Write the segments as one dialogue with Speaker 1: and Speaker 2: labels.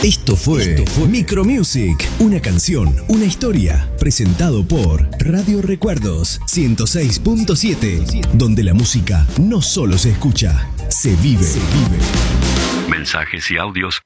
Speaker 1: Esto fue Micromusic, una canción, una historia, presentado por Radio Recuerdos 106.7, donde la música no solo se escucha, se vive.
Speaker 2: Mensajes y audios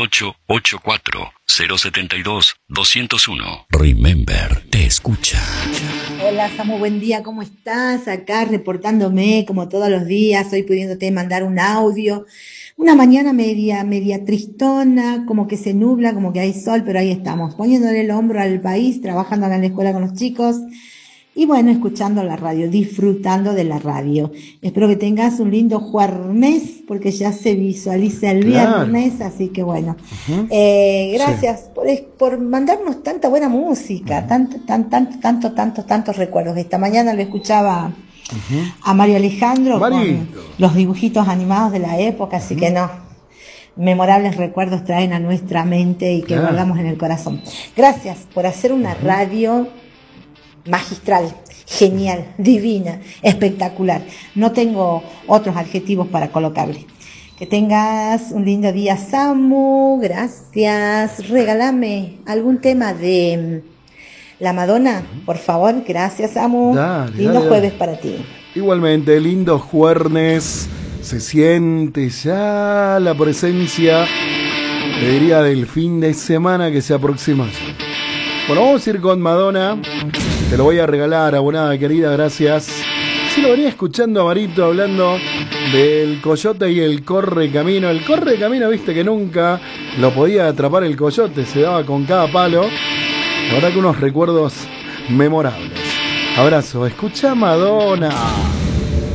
Speaker 2: 3884-072-201. Remember, te escucha.
Speaker 3: Hola Samu, buen día, ¿cómo estás? Acá reportándome como todos los días, hoy pudiéndote mandar un audio. Una mañana media tristona, como que se nubla, como que hay sol, pero ahí estamos, poniéndole el hombro al país, trabajando en la escuela con los chicos y bueno, escuchando la radio, disfrutando de la radio. Espero que tengas un lindo jueves, porque ya se visualiza el viernes, así que bueno. Gracias por mandarnos tanta buena música, tantos recuerdos. Esta mañana lo escuchaba a Mario Alejandro con los dibujitos animados de la época, así que memorables recuerdos traen a nuestra mente y que guardamos en el corazón. Gracias por hacer una radio magistral, genial, divina, espectacular. No tengo otros adjetivos para colocarle. Que tengas un lindo día, Samu, gracias. Regálame algún tema de la Madonna, por favor, gracias, Samu. Lindo jueves para ti.
Speaker 4: Igualmente, lindo jueves. Se siente ya la presencia, le diría, del fin de semana que se aproxima. Bueno, vamos a ir con Madonna. Te lo voy a regalar, abonada querida, gracias. Sí, lo venía escuchando a Marito hablando del coyote y el correcamino. El correcamino, viste que nunca lo podía atrapar el coyote, se daba con cada palo. La verdad que unos recuerdos memorables. Abrazo, escucha Madonna.